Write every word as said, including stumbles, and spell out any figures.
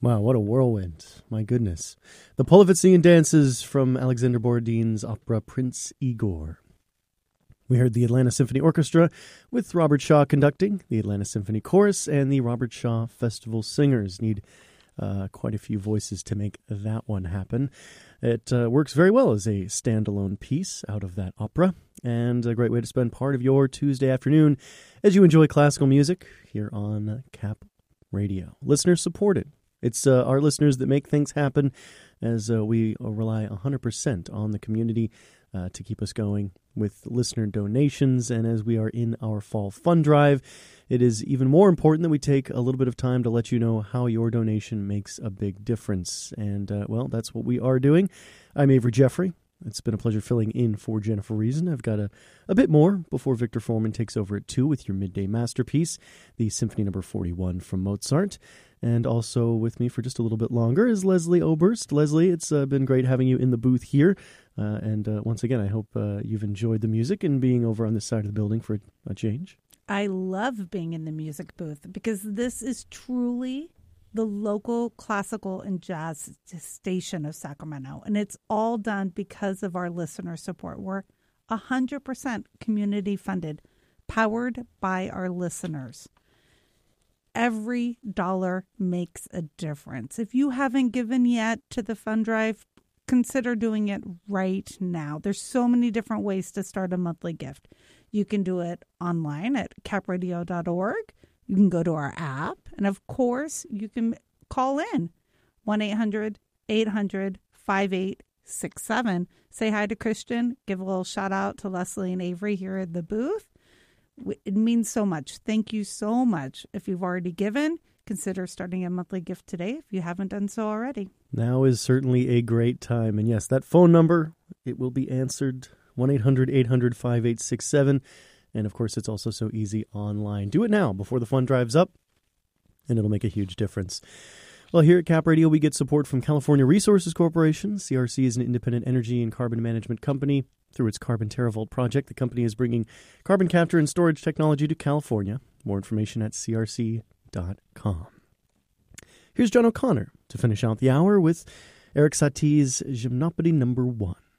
Wow, what a whirlwind. My goodness. The Polovitsian dances from Alexander Borodin's opera Prince Igor. We heard the Atlanta Symphony Orchestra with Robert Shaw conducting, the Atlanta Symphony Chorus, and the Robert Shaw Festival Singers. Need uh, quite a few voices to make that one happen. It uh, works very well as a standalone piece out of that opera, and a great way to spend part of your Tuesday afternoon as you enjoy classical music here on Cap Radio. Listener supported. It's uh, our listeners that make things happen, as uh, we rely one hundred percent on the community uh, to keep us going with listener donations. And as we are in our fall fund drive, it is even more important that we take a little bit of time to let you know how your donation makes a big difference. And, uh, well, that's what we are doing. I'm Avery Jeffrey. It's been a pleasure filling in for Jennifer Reason. I've got a, a bit more before Victor Foreman takes over at two with your midday masterpiece, the Symphony Number forty-one from Mozart. And also with me for just a little bit longer is Leslie Oberst. Leslie, it's uh, been great having you in the booth here. Uh, and uh, once again, I hope uh, you've enjoyed the music and being over on this side of the building for a, a change. I love being in the music booth because this is truly the local classical and jazz station of Sacramento. And it's all done because of our listener support. We're one hundred percent community funded, powered by our listeners. Every dollar makes a difference. If you haven't given yet to the fund drive, consider doing it right now. There's so many different ways to start a monthly gift. You can do it online at cap radio dot org. You can go to our app. And of course, you can call in one eight hundred eight hundred five eight six seven. Say hi to Christian. Give a little shout out to Leslie and Avery here at the booth. It means so much. Thank you so much. If you've already given, consider starting a monthly gift today if you haven't done so already. Now is certainly a great time. And yes, that phone number, it will be answered, one eight hundred eight hundred five eight six seven. And of course, it's also so easy online. Do it now before the fund drive's up, and it'll make a huge difference. Well, here at Cap Radio, we get support from California Resources Corporation. C R C is an independent energy and carbon management company. Through its Carbon TerraVault project, the company is bringing carbon capture and storage technology to California. More information at c r c dot com. Here's John O'Connor to finish out the hour with Erik Satie's Gymnopédie number one.